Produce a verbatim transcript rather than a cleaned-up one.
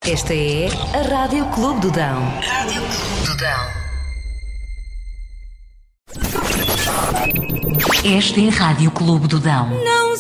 Esta é a Rádio Clube do Dão. Rádio Clube do Dão. Esta é a Rádio Clube do Dão. Não